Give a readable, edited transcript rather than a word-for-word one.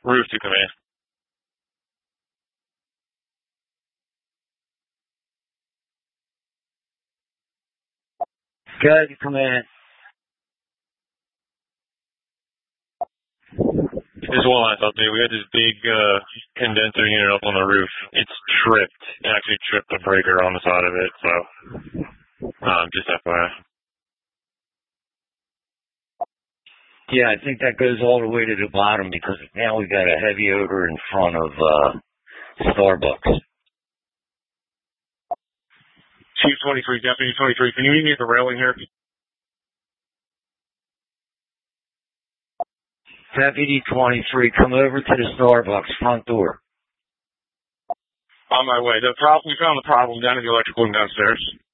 Roof to command. Good, command. This one last update. We had this big condenser unit up on the roof. It's tripped. It actually tripped the breaker on the side of it, so just FYI. Yeah, I think that goes all the way to the bottom because now we got a heavy odor in front of Starbucks. Chief 23, Deputy 23, can you meet me at the railing here? Deputy 23, come over to the Starbucks front door. On my way. We found the problem down in the electrical room downstairs.